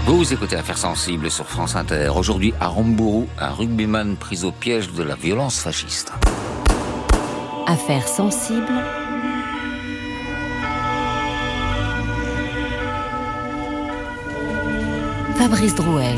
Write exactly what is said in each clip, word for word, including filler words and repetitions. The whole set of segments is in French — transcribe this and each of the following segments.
Vous écoutez Affaires sensibles sur France Inter. Aujourd'hui, à Rambourou, un rugbyman pris au piège de la violence fasciste. Affaires sensibles. Fabrice Drouel.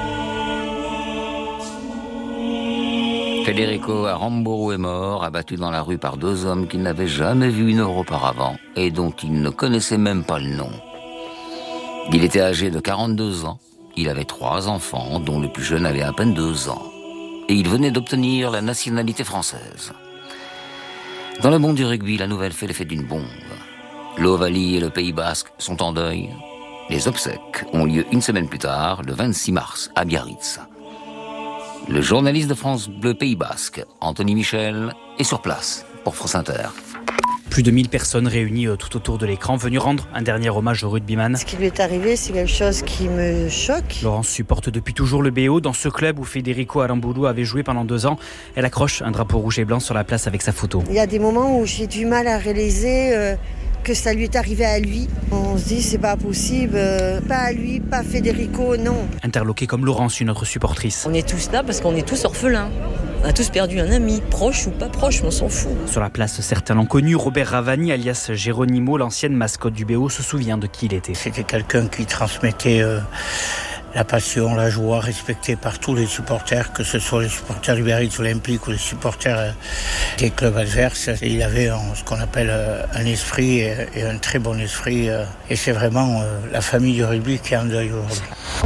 Federico Aramburu est mort, abattu dans la rue par deux hommes qu'il n'avait jamais vus une heure auparavant et dont il ne connaissait même pas le nom. Il était âgé de quarante-deux ans, il avait trois enfants, dont le plus jeune avait à peine deux ans, et il venait d'obtenir la nationalité française. Dans le monde du rugby, la nouvelle fait l'effet d'une bombe. L'Ovalie et le Pays Basque sont en deuil. Les obsèques ont lieu une semaine plus tard, le vingt-six mars, à Biarritz. Le journaliste de France Bleu Pays Basque, Anthony Michel, est sur place pour France Inter. Plus de mille personnes réunies tout autour de l'écran, venues rendre un dernier hommage au rugbyman. Ce qui lui est arrivé, c'est quelque chose qui me choque. Laurence supporte depuis toujours le B O. Dans ce club où Federico Aramburu avait joué pendant deux ans, elle accroche un drapeau rouge et blanc sur la place avec sa photo. Il y a des moments où j'ai du mal à réaliser euh, que ça lui est arrivé à lui. On se dit, c'est pas possible, euh, pas à lui, pas Federico, non. Interloquée comme Laurence, une autre supportrice. On est tous là parce qu'on est tous orphelins. On a tous perdu un ami, proche ou pas proche, on s'en fout. Sur la place, certains l'ont connu. Robert Ravani, alias Geronimo, l'ancienne mascotte du B O, se souvient de qui il était. C'était quelqu'un qui transmettait euh, la passion, la joie, respecté par tous les supporters, que ce soit les supporters du Biarritz Olympique ou les supporters euh, des clubs adverses. Et il avait un, ce qu'on appelle euh, un esprit et, et un très bon esprit. Euh, et c'est vraiment euh, la famille du rugby qui est en deuil aujourd'hui.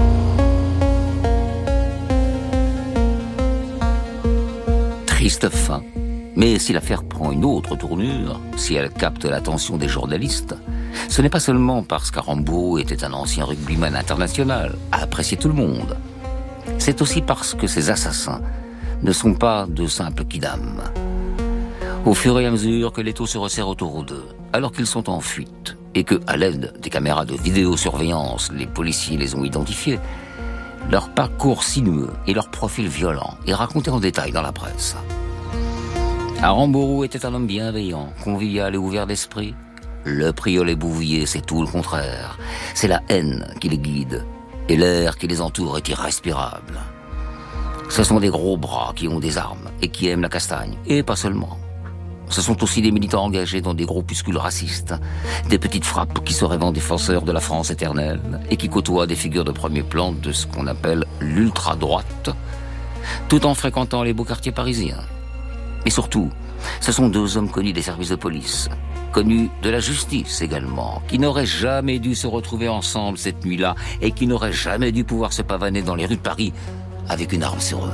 Triste fin. Mais si l'affaire prend une autre tournure, si elle capte l'attention des journalistes, ce n'est pas seulement parce qu'Aramburu était un ancien rugbyman international, à apprécier tout le monde. C'est aussi parce que ces assassins ne sont pas de simples kidams. Au fur et à mesure que l'étau se resserre autour d'eux, alors qu'ils sont en fuite, et que, à l'aide des caméras de vidéosurveillance, les policiers les ont identifiés, leur parcours sinueux et leur profil violent est raconté en détail dans la presse. Aramburu était un homme bienveillant, convivial et ouvert d'esprit. Le priolet Bouvier, c'est tout le contraire. C'est la haine qui les guide, et l'air qui les entoure est irrespirable. Ce sont des gros bras qui ont des armes et qui aiment la castagne, et pas seulement. Ce sont aussi des militants engagés dans des groupuscules racistes, des petites frappes qui se rêvent défenseurs de la France éternelle et qui côtoient des figures de premier plan de ce qu'on appelle l'ultra-droite, tout en fréquentant les beaux quartiers parisiens. Et surtout, ce sont deux hommes connus des services de police, connus de la justice également, qui n'auraient jamais dû se retrouver ensemble cette nuit-là et qui n'auraient jamais dû pouvoir se pavaner dans les rues de Paris avec une arme sur eux.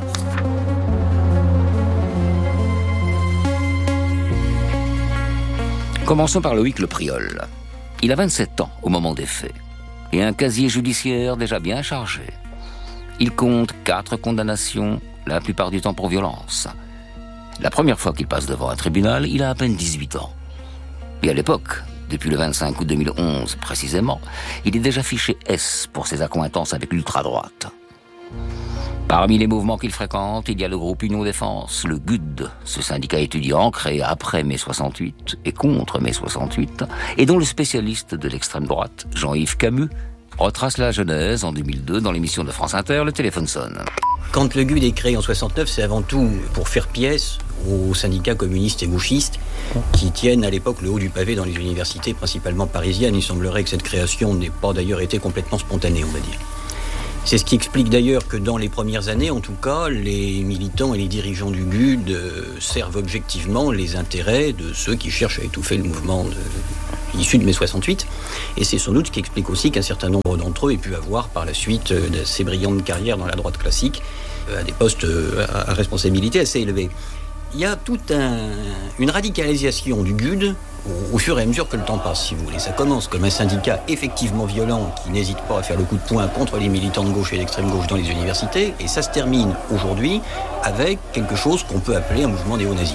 Commençons par Loïc Le Priol. Il a vingt-sept ans au moment des faits et un casier judiciaire déjà bien chargé. Il compte quatre condamnations, la plupart du temps pour violence. La première fois qu'il passe devant un tribunal, il a à peine dix-huit ans. Et à l'époque, depuis le vingt-cinq août deux mille onze précisément, il est déjà fiché S pour ses accointances avec l'ultra-droite. Parmi les mouvements qu'il fréquente, il y a le groupe Union Défense, le G U D, ce syndicat étudiant créé après mai soixante-huit et contre mai soixante-huit, et dont le spécialiste de l'extrême droite, Jean-Yves Camus, retrace la genèse en deux mille deux dans l'émission de France Inter, Le téléphone sonne. Quand le G U D est créé en soixante-neuf, c'est avant tout pour faire pièce aux syndicats communistes et gauchistes qui tiennent à l'époque le haut du pavé dans les universités, principalement parisiennes. Il semblerait que cette création n'ait pas d'ailleurs été complètement spontanée, on va dire. C'est ce qui explique d'ailleurs que dans les premières années, en tout cas, les militants et les dirigeants du G U D servent objectivement les intérêts de ceux qui cherchent à étouffer le mouvement de... issu de mai soixante-huit. Et c'est sans doute ce qui explique aussi qu'un certain nombre d'entre eux aient pu avoir par la suite d'assez brillantes carrières dans la droite classique, à des postes à responsabilité assez élevés. Il y a toute un, une radicalisation du G U D au, au fur et à mesure que le temps passe, si vous voulez. Ça commence comme un syndicat effectivement violent qui n'hésite pas à faire le coup de poing contre les militants de gauche et d'extrême gauche dans les universités, et ça se termine aujourd'hui avec quelque chose qu'on peut appeler un mouvement néo-nazi.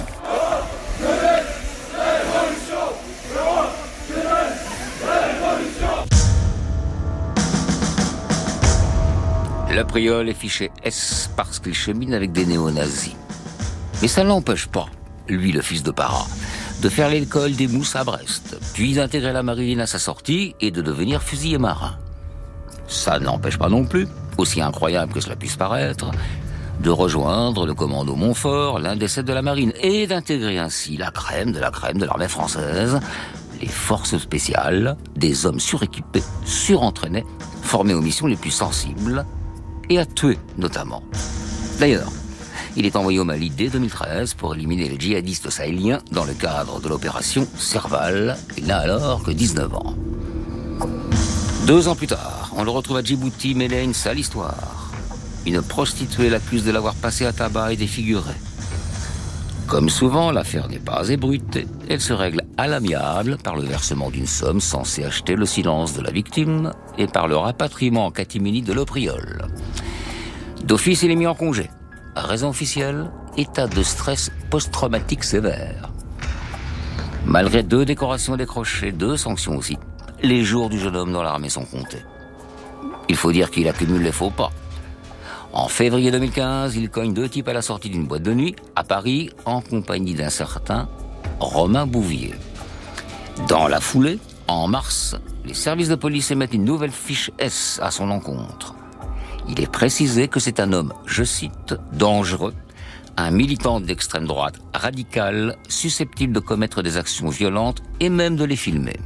Le Priol est fiché S parce qu'il chemine avec des néo-nazis. Mais ça ne l'empêche pas, lui le fils de Para, de faire l'école des Mousses à Brest, puis d'intégrer la marine à sa sortie et de devenir fusilier marin. Ça n'empêche pas non plus, aussi incroyable que cela puisse paraître, de rejoindre le commando Montfort, l'un des sept de la marine, et d'intégrer ainsi la crème de la crème de l'armée française, les forces spéciales, des hommes suréquipés, surentraînés, formés aux missions les plus sensibles, et à tuer notamment. D'ailleurs, il est envoyé au Mali dès deux mille treize pour éliminer les djihadistes sahéliens dans le cadre de l'opération Serval. Il n'a alors que dix-neuf ans. Deux ans plus tard, on le retrouve à Djibouti mêlé à une sale histoire. Une prostituée l'accuse de l'avoir passé à tabac et défiguré. Comme souvent, l'affaire n'est pas ébruitée. Elle se règle à l'amiable par le versement d'une somme censée acheter le silence de la victime et par le rapatriement en catimini de l'Opriol. D'office, il est mis en congé. Raison officielle, état de stress post-traumatique sévère. Malgré deux décorations décrochées, deux sanctions aussi, les jours du jeune homme dans l'armée sont comptés. Il faut dire qu'il accumule les faux pas. En février deux mille quinze, il cogne deux types à la sortie d'une boîte de nuit, à Paris, en compagnie d'un certain Romain Bouvier. Dans la foulée, en mars, les services de police émettent une nouvelle fiche S à son encontre. Il est précisé que c'est un homme, je cite, dangereux, un militant d'extrême droite radical, susceptible de commettre des actions violentes et même de les filmer.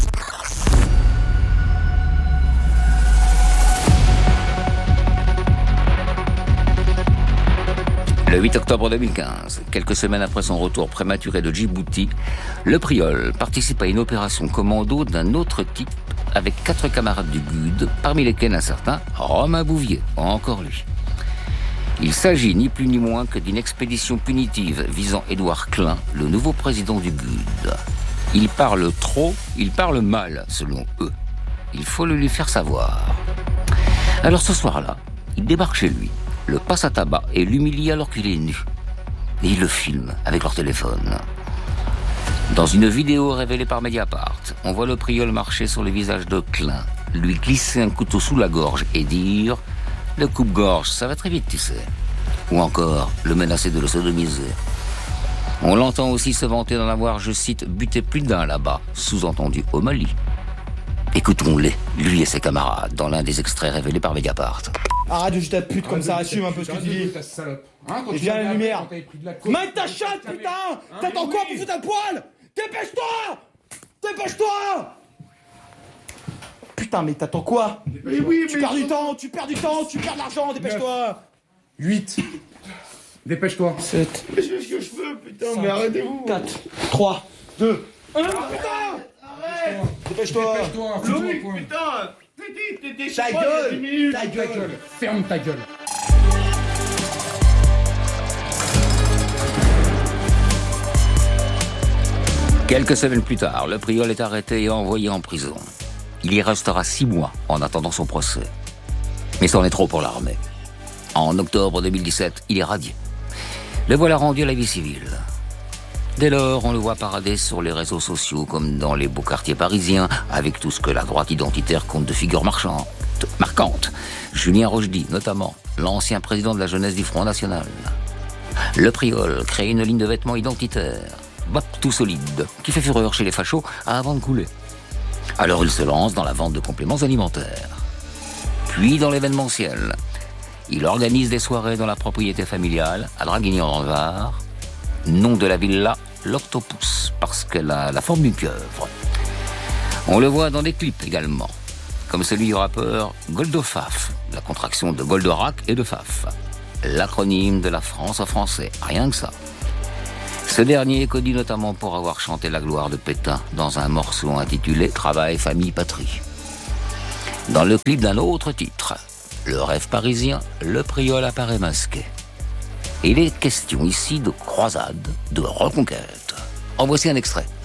Le huit octobre deux mille quinze, quelques semaines après son retour prématuré de Djibouti, le Priol participe à une opération commando d'un autre type avec quatre camarades du G U D, parmi lesquels un certain Romain Bouvier, encore lui. Il s'agit ni plus ni moins que d'une expédition punitive visant Édouard Klein, le nouveau président du G U D. Il parle trop, il parle mal, selon eux. Il faut le lui faire savoir. Alors ce soir-là, il débarque chez lui, le passe à tabac et l'humilie alors qu'il est nu. Et ils le filment avec leur téléphone. Dans une vidéo révélée par Mediapart, on voit le Priol marcher sur le visage de Klein, lui glisser un couteau sous la gorge et dire « Le coupe-gorge, ça va très vite, tu sais ». Ou encore le menacer de le sodomiser. On l'entend aussi se vanter d'en avoir, je cite, buté plus d'un là-bas, sous-entendu au Mali. Écoutons-les, lui et ses camarades, dans l'un des extraits révélés par Mediapart. Arrête de jeter ta pute comme ça, assume un peu ce que tu dis. Hein, et viens à la lumière. Mec ta chatte, putain. T'attends quoi pour foutre un poil? Dépêche-toi. Dépêche-toi. Putain, mais t'attends quoi? Mais oui, Tu mais perds du temps, tu perds du temps, tu perds de l'argent, dépêche-toi. huit. Dépêche-toi. sept. Mais je fais ce que je veux, putain, mais arrêtez-vous. quatre. trois. deux. un. Ah, putain. Arrête. Dépêche-toi. Dépêche-toi. Loïc, putain. T'es dit, t'es Ta gueule. Ta gueule. Ferme ta gueule. Quelques semaines plus tard, le Priol est arrêté et envoyé en prison. Il y restera six mois en attendant son procès. Mais c'en est trop pour l'armée. En octobre deux mille dix-sept, il est radié. Le voilà rendu à la vie civile. Dès lors, on le voit parader sur les réseaux sociaux comme dans les beaux quartiers parisiens, avec tout ce que la droite identitaire compte de figures marchandes, marquantes. Julien Rochdy, notamment, l'ancien président de la jeunesse du Front National. Le Priol crée une ligne de vêtements identitaires, bap tout solide, qui fait fureur chez les fachos avant de couler. Alors il se lance dans la vente de compléments alimentaires. Puis dans l'événementiel, il organise des soirées dans la propriété familiale, à Draguignan dans le Var. Nom de la villa, l'Octopus, parce qu'elle a la forme d'une pieuvre. On le voit dans des clips également, comme celui du rappeur Goldofaf, la contraction de Goldorak et de Faf, l'acronyme de la France en français, rien que ça. Ce dernier est connu notamment pour avoir chanté la gloire de Pétain dans un morceau intitulé « Travail, famille, patrie ». Dans le clip d'un autre titre, Le rêve parisien, le Priol apparaît masqué. Et il est question ici de croisade, de reconquête. En voici un extrait.